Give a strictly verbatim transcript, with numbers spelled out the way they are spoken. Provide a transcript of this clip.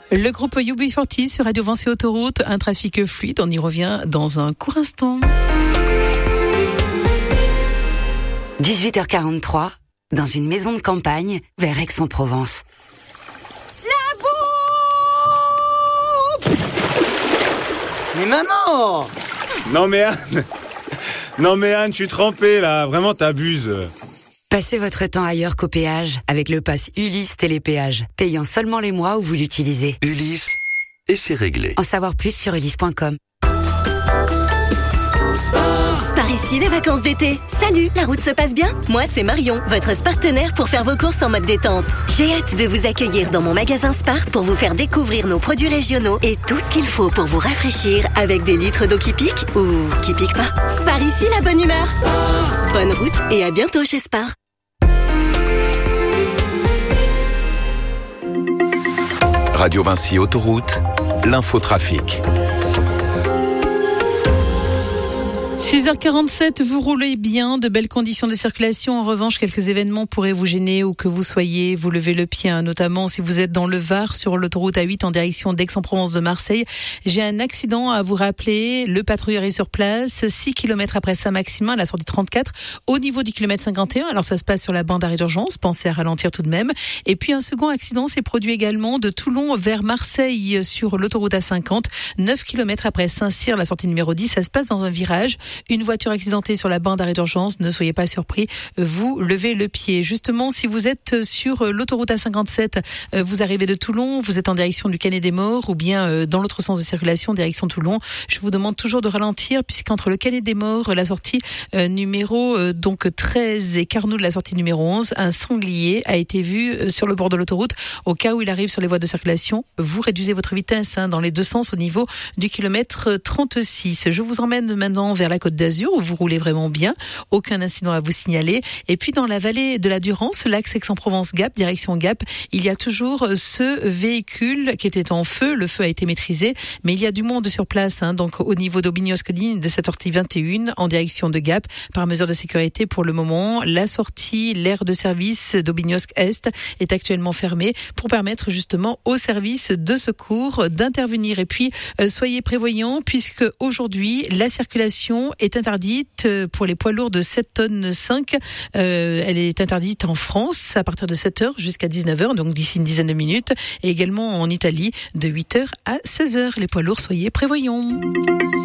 Le groupe U B quarante sur Radio Vinci Autoroute, un trafic fluide, on y revient dans un court instant. dix-huit heures quarante-trois, dans une maison de campagne, vers Aix-en-Provence. La bouffe! Mais maman! Non mais Anne, non mais Anne, je suis trempé là, vraiment t'abuses. Passez votre temps ailleurs qu'au péage avec le pass Ulysse Télépéage, payant seulement les mois où vous l'utilisez. Ulysse, et c'est réglé. En savoir plus sur ulysse point com. Par ici les vacances d'été. Salut, la route se passe bien? Moi c'est Marion, votre partenaire pour faire vos courses en mode détente. J'ai hâte de vous accueillir dans mon magasin Spar pour vous faire découvrir nos produits régionaux et tout ce qu'il faut pour vous rafraîchir avec des litres d'eau qui piquent ou qui piquent pas. Spar ici la bonne humeur. Spar. Bonne route et à bientôt chez Spar. Radio Vinci Autoroute, l'infotrafic. six heures quarante-sept, vous roulez bien, de belles conditions de circulation. En revanche, quelques événements pourraient vous gêner ou que vous soyez, vous levez le pied, hein, notamment si vous êtes dans le Var sur l'autoroute A huit en direction d'Aix-en-Provence de Marseille. J'ai un accident à vous rappeler. Le patrouilleur est sur place, six kilomètres après Saint-Maximin, à la sortie trente-quatre, au niveau du kilomètre cinquante et un. Alors ça se passe sur la bande d'arrêt d'urgence, pensez à ralentir tout de même. Et puis un second accident s'est produit également de Toulon vers Marseille sur l'autoroute A cinquante, neuf kilomètres après Saint-Cyr, la sortie numéro dix. Ça se passe dans un virage. Une voiture accidentée sur la bande d'arrêt d'urgence, ne soyez pas surpris, vous levez le pied. Justement, si vous êtes sur l'autoroute A cinquante-sept, vous arrivez de Toulon, vous êtes en direction du Canet des Morts ou bien dans l'autre sens de circulation, direction Toulon, je vous demande toujours de ralentir puisqu'entre le Canet des Morts, la sortie numéro donc treize et Carnot de la sortie numéro onze, un sanglier a été vu sur le bord de l'autoroute. Au cas où il arrive sur les voies de circulation, vous réduisez votre vitesse hein, dans les deux sens au niveau du kilomètre trente-six. Je vous emmène maintenant vers la Côte d'Azur où vous roulez vraiment bien, aucun incident à vous signaler. Et puis dans la vallée de la Durance, l'axe Aix-en-Provence Gap, direction Gap, il y a toujours ce véhicule qui était en feu. Le feu a été maîtrisé, mais il y a du monde sur place, hein, donc au niveau d'Aubignosc-Ligne de cette sortie vingt et un en direction de Gap. Par mesure de sécurité pour le moment, la sortie, l'aire de service d'Aubignosc-Est est actuellement fermée pour permettre justement aux services de secours d'intervenir. Et puis euh, soyez prévoyants puisque aujourd'hui la circulation est interdite pour les poids lourds de sept tonnes cinq. Euh, elle est interdite en France à partir de sept heures jusqu'à dix-neuf heures, donc d'ici une dizaine de minutes. Et également en Italie de huit heures à seize heures. Les poids lourds, soyez prévoyants.